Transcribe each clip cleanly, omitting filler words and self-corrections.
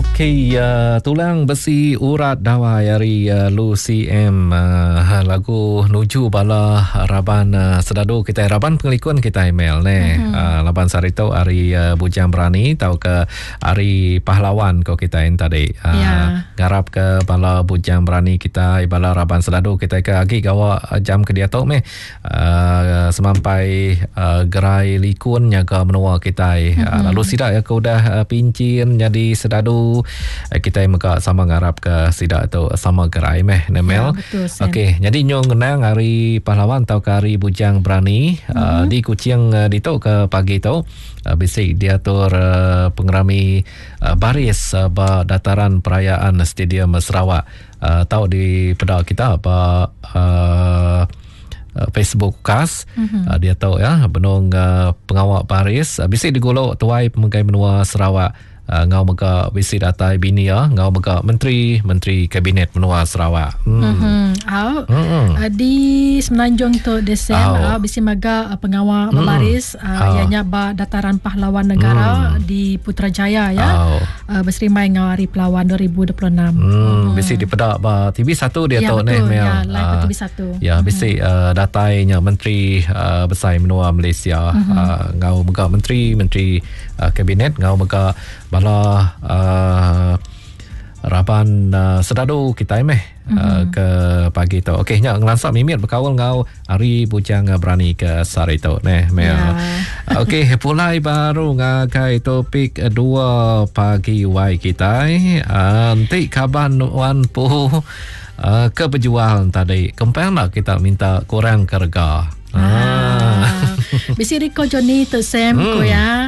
Okey, tulang besi urat dawai dari Lucy M. Lagu nuju bala Raban sedadu kita Raban pengelikuan kita email ne. Laban sarito hari Bujang Berani tau ke hari pahlawan ko kita yang tadi. Garap ke bala Bujang Berani kita bala Raban sedadu kita ke agi gawa jam ke dia tau meh. Semampai gerai likun nyaga menua kita. Lalu sidak ya ke udah pincin jadi sedadu kita mega sama ngarap ke sidak tu sama gerai meh Nemel. Okey, jadi nyong ngenang hari pahlawan tau ke hari Bujang Berani di Kuching di tu ke pagi tu bisik diatur pengerami baris dataran perayaan Stadium Sarawak. Tahu di pedak kita apa Facebook kas dia tahu ya benung pengawal baris bisik digolok tuai pemegai menua Sarawak. Ngau mega visi datai bini ya ngau mega menteri kabinet menua Sarawak. Di Semenanjung tu Desem bisi mega pengawal baris ianya ba dataran pahlawan negara di Putrajaya ya. Berserimai ngau hari pahlawan 2026. Bisi di pedak ba TV1 dia tahu neh Mel. Ya, live TV1. Ya, bisi datainya menteri besar menua Malaysia. Ngau mega menteri kabinet ngau mega bala Raban sedadu kita ke pagi tu. Okey nya ngelansak mimit berkawal ngau hari Bujang Berani ke sari tu neh Mel. Okey pulai baru ngakai topik 2 pagi wai kita. Nanti kaban wan pu ke berjual tadi. Kempang nak kita minta kurang harga. Bisi Riko Johnny tersem ko ya.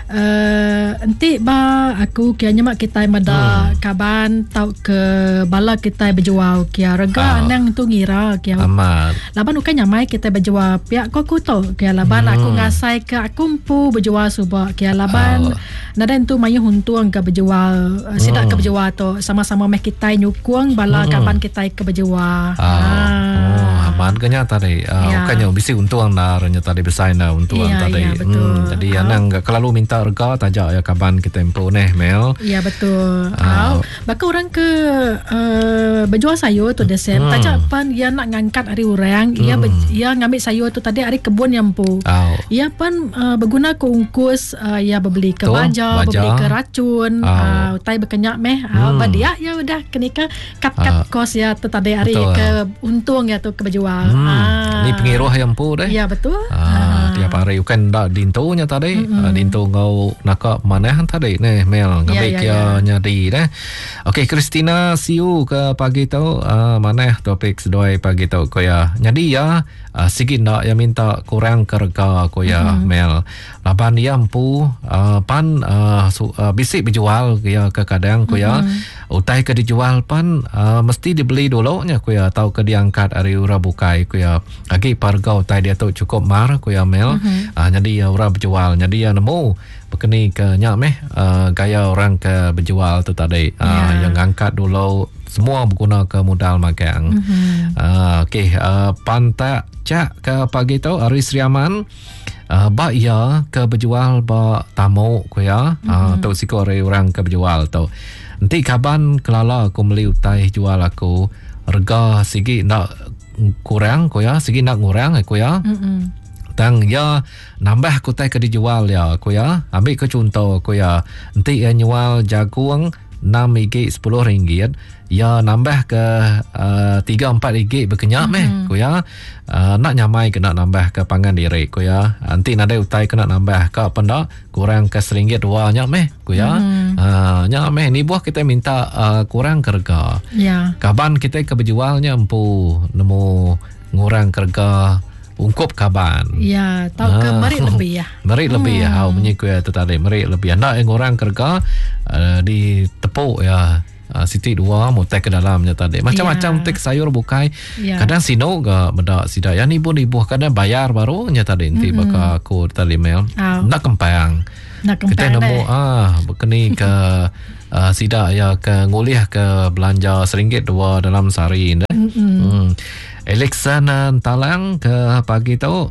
Nanti ba aku kianya mak kita mada kaban tau ke bala kita berjual kia rega anang tu ngira kia amat laban ukai nyamai kita berjual pihak ko tu kia laban aku ngasai ke aku mpu berjual suba kia laban nadan tu mayu huntuang ke berjual sidak ke berjual tu sama-sama meh kita nyukung bala kaban kita ke berjual aman kenya tadi ukanya bisi untuang naranya tadi besar na untuang tadi jadi anang kelalu minta harga tajak ya kaban kita empo neh Mel. Ya betul. Baka orang ke berjual sayur tu Desem. Tajak pan ia nak ngangkat hari orang, ia ngambil sayur tu tadi hari kebun yang empo. Ia pan berguna ke ungkus, ia berbeli ke baja, berbeli ke racun, utai berkenyak meh. Badia ya udah kenika kat kos ya tu tadi hari ke untung ya tu ke berjual. Ni pengiruh yang empo deh. Ya betul. Tiap hari kan dak dintonya tadi. Dinto ngau nakak manahan tadi neh Mel ngambil kia nyadi neh. Okey Christina siu ke pagi tu maneh topik sedoi pagi tu koya nyadi ya sikit nak yang minta kurang harga koya Mel laban dia empu pan bisik berjual ya ke kadang koya utai ke dijual pan mesti dibeli dulu nya koya tahu ke diangkat hari ura bukai koya lagi harga utai dia tu cukup mar koya Mel jadi ya ura berjual jadi ya nemu berkeni ke nyak meh gaya orang ke berjual tu tadi yang angkat dulu semua berguna ke modal magang. Okey pantak cak ke pagi tu hari Seriaman ba ya ke berjual ba tamu ko ya tu siko orang ke berjual tu nanti kaban kelala aku beli utai jual aku harga sigi nak kurang ko ya sigi nak ngurang ko ya tang ya nambah kutai ke dijual ya ko ya ambil ke contoh ko ya nanti ya nyual jagung 6 ringgit 10 ringgit ya nambah ke 3-4 ringgit berkenyak meh ko ya nak nyamai kena nambah ke pangan diri ko ya nanti nadai utai kena nambah ke pendak kurang ke RM1 2 nyak meh ko ya nyak meh ni buah kita minta kurang harga kaban kita ke berjualnya empu nemu ngurang harga ungkup kaban. Ya, tahu ke merik lebih ya. Merik lebih ya. Bunyi ku ya tu tadi merik lebih. Nak yang orang kerja di tepuk ya. Siti dua mutai ke dalamnya tadi. Macam-macam tek sayur bukai. Kadang sino ga benda sida. Ya ni ibu kadang bayar baru nya tadi nanti baka aku tadi mail. Nak kempang. Kita nemu berkeni ke sida ya ke ngulih ke belanja RM1 2 dalam sehari. Alexana Talang ke pagi tu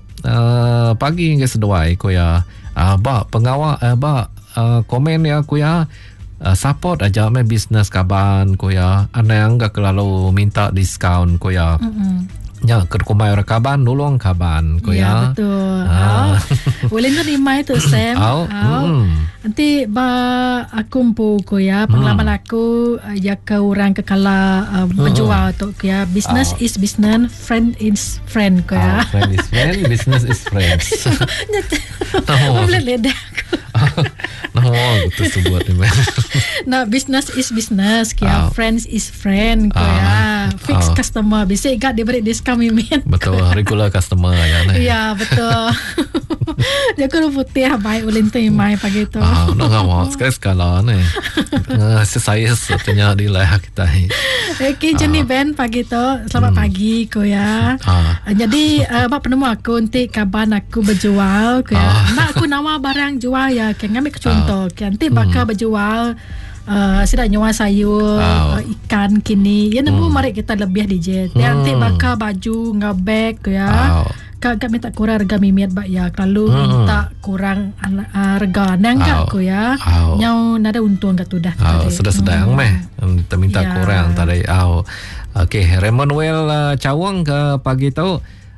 pagi hingga seduai ko ya ba pengawal ba komen ya ko ya support aja me bisnes kaban ko ya. Anang enggak lalu minta diskaun ko ya. Ya, kerkumai orang kaban, nolong kaban ko ya. Ya, betul. Boleh menerima itu, Sam. Nanti aku empu ko ya, pengalaman aku ya ke orang kekala berjual tu ko ya. Business is business, friend is friend ko ya. Friend is friend, business is friends. Boleh ledak aku. Itu sebut ni. Nah, business is business ko ya. Friends is friend ko ya. Fix customer. Bisa ikat dia beri diskaun mimin. Betul, regular customer ya. Ya, betul. Dia kudu putih baik ulin tu mai pagi tu. Nak mau sekali-sekala ni. Saya satunya di lah kita. Okey, Jenny Ben pagi tu. Selamat pagi ko ya. Jadi bak penemu aku nanti kaban aku berjual ko ya. Nak aku nawa barang jual ya, kan ambil contoh. Nanti bakal berjual sudah nyawa sayur, ikan kini. Ya nemu mari kita lebih DJ. Nanti bakal baju ngabek ya. Kak minta kurang harga mimit bak ya. Kalau minta kurang harga nang kak ko ya. Nyau nada untung kat tu dah. Sedang meh. Minta kurang tadi. Okey, Raymond Cawang ke pagi tu.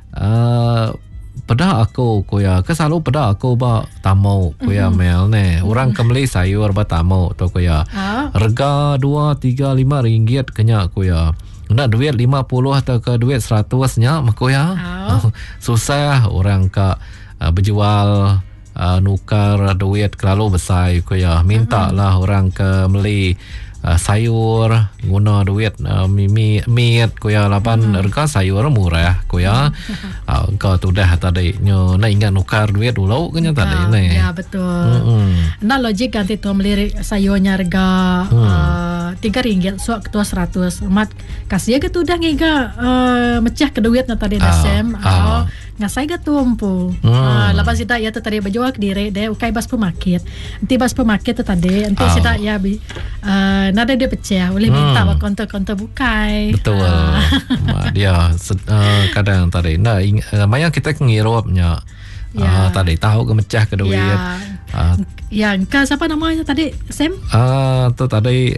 Pada aku ko ya, selalu pada aku ba tamu ko ya Mel ni. Orang kembali sayur ba tamu tu ko ya. Harga 2, 3, 5 ringgit kenya ko ya. Nak duit 50 atau ke duit 100 nya mako ya. Susah orang ka berjual nukar duit terlalu besar ko ya. Minta lah orang ke beli sayur guna duit meat ko ya 8 harga sayur murah ko ya. Kau tu dah tadi nyo nak ingat nukar duit dulu kenya tadi ni. Ya betul. Nak logik ganti tu beli sayurnya harga RM3 so ketua 100 mat kasih ke tu dah ngiga mecah ke duit na tadi dasem ngasai ke tu empu. Lepas kita ya tu tadi berjual ke diri deh ukai bas pemarket. Nanti bas pemarket tu tadi nanti kita ya nada dia pecah boleh minta kontor-kontor bukai. Betul. Dia kadang tadi nah maya kita ngirupnya. Tadi tahu ke mecah ke duit. Ya, engkau siapa namanya tadi? Sam? Tu tadi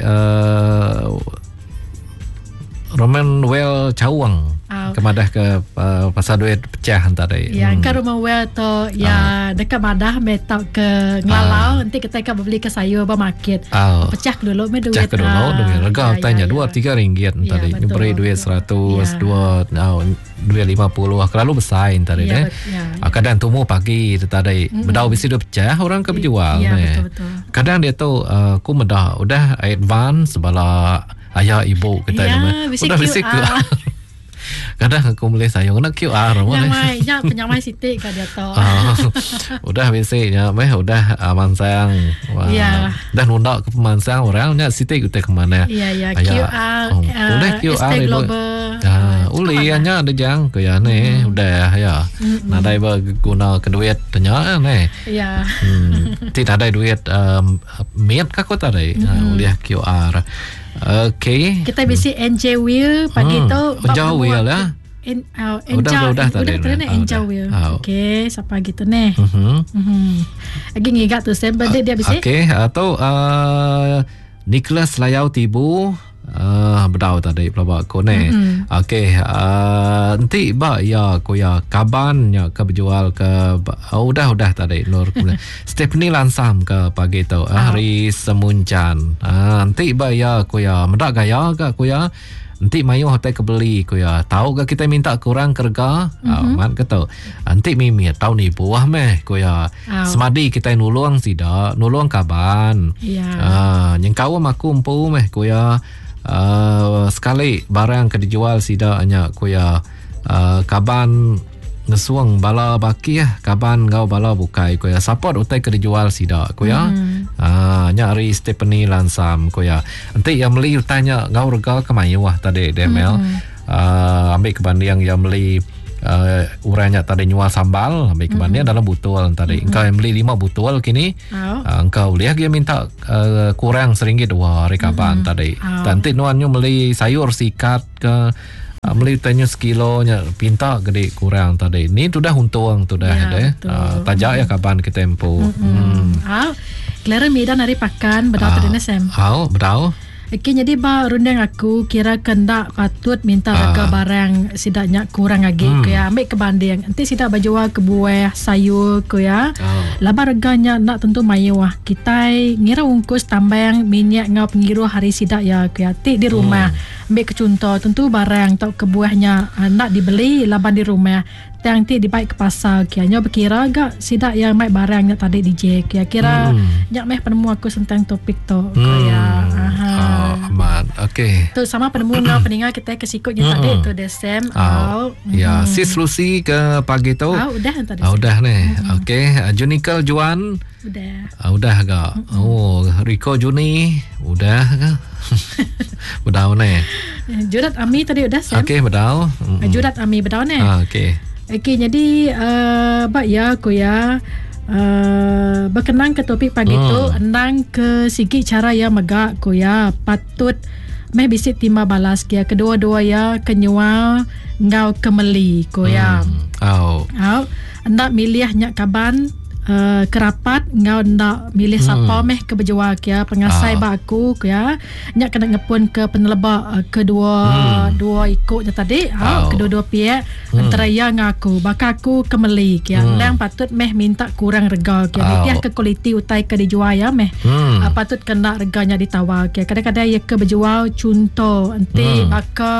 Roman Well Cawang. Kemadah ke pasar duit pecah tadi. Ya, engkau Roman Well tu ya dekat madah metak ke Ngelalau nanti kita akan beli ke sayur bermarket. Pecah dulu me duit. Pecah dulu duit. Harga tanya 2-3 ringgit tadi. Beri duit 100, 2 duit 50 terlalu besar tadi deh. Kadang tumu pagi tadi bedau bisi dia pecah orang ke berjual ni. Kadang dia tu aku udah advance bala ayah ibu kita udah bisi QR. Kadang aku boleh sayang nak QR nyamai penyamai sitik kan dia tu. Udah biasanya udah mansang. Dan undak ke pemansang orangnya sitik kita ke mana. Ya QR. Udah QR global. Uli hanya ada jang ke ya ni udah ya. Nadai guna ke duit tanya ni. Ya. Tidak ada duit meat ka ko tadi. Uli QR. Okay. Kita bisi NJ Wheel pagi tu. NJ Wheel lah. Udah tadi. NJ Wheel. Okay, siapa gitu ni? Lagi ngigat tu Sam dia bisi. Okay, atau Nicholas Layau Tibu. Bedau tadi pelabak ko ni. Okay, nanti ba ya ko ya kaban ya ke berjual ke udah tadi Nur. Stephanie Lansam ke pagi tu hari Semuncan. Nanti ba ya ko ya mendak gaya ke ko ya. Nanti mayu hotel kebeli ko ya. Tahu ke kita minta kurang kerja? Man kata. Nanti mimi tahu ni buah meh ko ya. Semadi kita nulung sida, nulung kaban. Yang kau aku empu meh ko ya. Sekali barang ke dijual sida hanya ko ya kaban ngesuang bala baki kaban ngau bala bukai ko ya support utai ke dijual sida ko ya nyari Stephanie Lansam ko ya nanti yang beli tanya ngau rega ke mayu tadi DML ambil kebandian yang beli uranya tadi nyual sambal ambil kebandian dalam botol tadi engkau yang beli 5 botol kini engkau lihat dia minta kurang RM1 2 rekaban tadi nanti nuannya beli sayur sikat ke beli tanya sekilonya pinta gede kurang tadi ni tu dah untung tu dah deh tajak ya kapan kita tempo Clara Medan hari pakan bedau tadi Sam. Bedau. Okay, jadi rundang aku kira kendak patut minta harga barang sidaknya kurang lagi ya, ambil kebanding nanti sidak bajual ke buah sayur ke ya. Laba harganya nak tentu mayuah kita ngira ungkus tambang minyak ngau pengiru hari sidak ya ke ya di rumah. Ambil ke contoh tentu barang atau ke buahnya nak dibeli laban di rumah yang ti dibaik ke pasar kira berkira agak sidak yang mai barangnya tadi DJ kira nyak meh penemu aku tentang topik tu ya. Aman. Okey. Tu sama penemu ngau peninggal kita kesikutnya tadi tu Desem. Ya, Sis Lucy ke pagi tu. Udah tadi. Udah ni. Okey, Junikel Juan. Udah agak. Rico Juni udah ke? Bedau ni. Jurat Ami tadi udah Sam. Okey, bedau. Jurat Ami bedau ni. Okey. Okey, jadi bak ya aku ya berkenang ke topik pagi tu endang ke segi cara ya megak aku ya patut meh bisik timba balas kia kedua-dua ya kenyua ngau kemeli ko ya. Ndak milih nyak kaban kerapat ngau ndak milih siapa meh ke berjual kia pengasai baku kia nyak kena ngepun ke penelebak kedua ikutnya tadi kedua-dua pihak antara ya ngaku baka aku kemeli kia yang patut meh minta kurang rega kia dia ke kualiti utai ke dijual ya meh patut kena reganya ditawar kia kadang-kadang ya ke berjual contoh nanti baka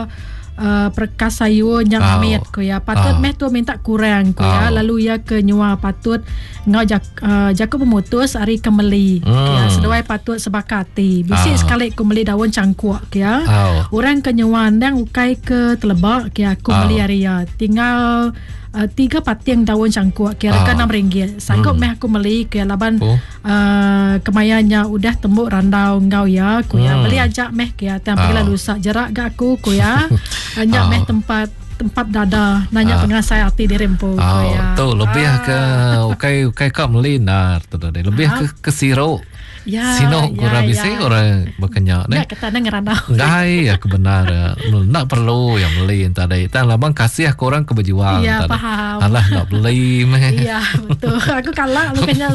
perkas sayur yang amit ko ya patut meh tu minta kurang ko ya lalu ya ke nyua patut ngau jaku pemutus hari kemeli ya sedawai patut sebakati bisik sekali ku meli daun cangkuak ya orang ke nyua ndang ukai ke telebak ya ku meli hari ya tinggal 3 patiang daun cangkuak kira kan RM6 sanggup meh aku meli kaya laban kemayanya udah tembuk randau ngau ya ku ya beli ajak meh kaya tiang pergilah lusak jarak gak aku ku ya ajak meh tempat dada nanya pengasai hati di rempo ya tu lebih ke ukai kau meli nar tu tadi lebih ke siro ya, sino kurang bisa orang berkenyak ni. Nak kata nak ngerandau. Ngai ya kebenar. Nak perlu yang beli tadi. Tan labang kasih korang ke berjual. Ya faham. Alah nak beli meh. Ya betul. Aku kalah bukannya.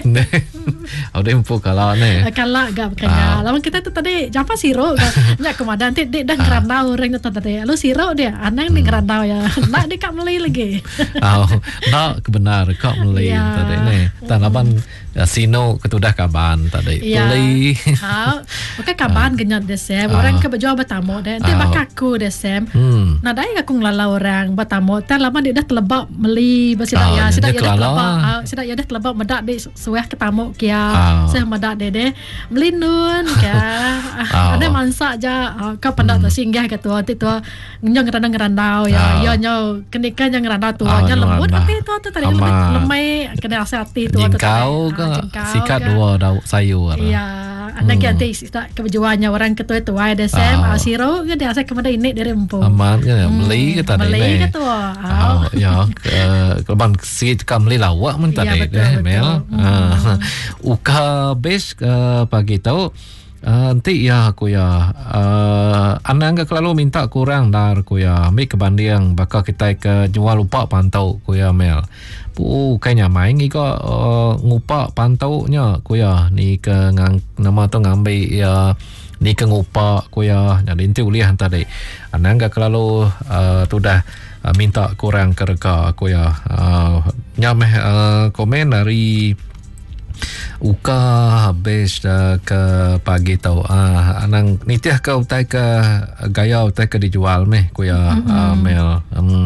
Ada info kalah ni. Kalah gak bukannya. Labang kita tu tadi japa siro. Nyak kemadan nanti dia dah ngerandau orang tu tadi. Lalu siro dia anang dia ngerandau ya. Nak dia kak beli lagi. Nak kebenar kak beli tadi ni. Tan labang sino ketudah kaban tadi beli. Maka kaban kenyat desem orang ke berjual bertamu dan nanti bakal aku desem. Nadai aku ngelalau orang bertamu tan lama dia dah terlebak meli bersidak ya sidak ya dah terlebak sidak ya dah terlebak medak di suah ketamu kia saya medak dede meli nun kia ada mansak ja kau pendak tersinggah ke tua tu nyong ngerandau ya yo nyo kenikan yang ngerandau tuanya lembut tapi tu tadi lemai kena rasa hati tu kau sikat dua daun sayur. Ya, anak nanti sikat keberjuannya orang ketua tua ada Sam, siro kan dia asal kepada ini dari empu. Aman kan beli ke tadi ni. Beli ke tua. Ya, kalau sikit kami lawak men tadi Mel. Uka bes pagi tahu. Nanti ya aku ya anak enggak selalu minta kurang dar aku ya ambil kebanding bakal kita ke jual lupa pantau aku ya Mel. Kayaknya main ni kok ngupak pantaunya aku ya ni ke nama tu ngambil ya ni ke ngupak aku ya jadi inti uliah tadi anak enggak selalu tu dah minta kurang ke reka aku ya nyameh komen dari Uka habis ke pagi tau anang nitiah kau utai ke gaya utai ke dijual meh ku ya Mel.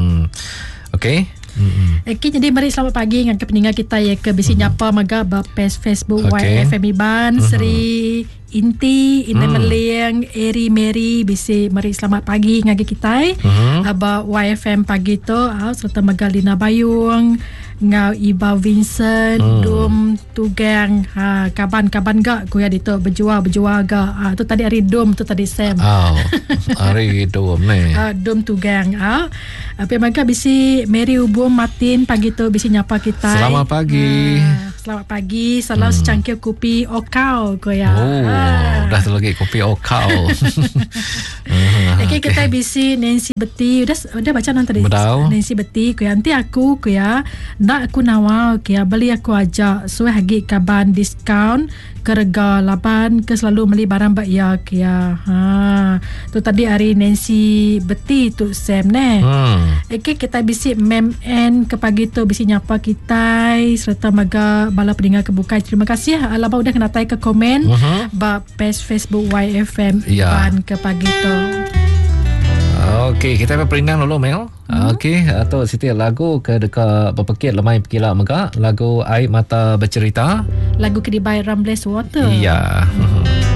Okey. Okay, jadi mari selamat pagi dengan pendengar kita ya ke bisi nyapa maga bapes Facebook YFM Iban Sri Inti Ina Meleng Eri Mary bisi mari selamat pagi dengan kita aba YFM pagi tu serta Magalina Bayung ngau Iba Vincent Dum Tugang kaban-kaban gak ku ya dito berjual gak tu tadi hari Dum tu tadi Sam hari Dum ni Dum Tugang apa maka bisi Mary Ubum Martin pagi tu bisi nyapa kita selamat pagi selamat pagi salam secangkir kopi Okau ku ya dah satu lagi kopi Okau. Okay, kita bisi Nancy Betty. Udah baca non tadi. Nancy Betty kuya nanti aku kuya ndak aku nawal kuya beli aku ajak suai hagi kaban diskaun kerega laban ke selalu beli barang bak ya kuya. Tu tadi hari Nancy Betty tu Sam ne. Okay, kita bisi Mem N ke pagi tu bisi nyapa kita serta maga bala pendengar kebukai. Terima kasih alaba udah kena tai ke komen ba page Facebook YFM ban ke pagi tu. Okey, kita perinang dulu Mel. Okey, atau Siti lagu ke dekat berpekit lemai pekilak megak, lagu Air Mata Bercerita, lagu Kedibai Rambles Water. Ya.